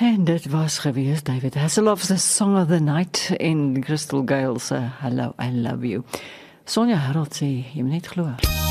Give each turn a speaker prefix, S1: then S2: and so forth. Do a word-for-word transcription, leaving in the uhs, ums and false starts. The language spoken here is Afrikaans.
S1: En dit was gewees David Hasselhoff se Song of the Night en Crystal Gale se Hello I Love You. Sonja Harold sê, jy moet net glo.